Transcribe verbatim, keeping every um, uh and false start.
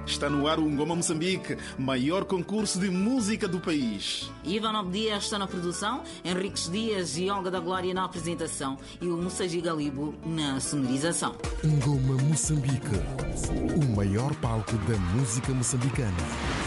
Está no ar o Ngoma Moçambique, maior concurso de música do país. Ivan Obdia está na produção, Henriques Dias e Olga da Glória na apresentação e o Moussaji Galibo na sonorização. Ngoma Moçambique, o maior palco da música moçambicana.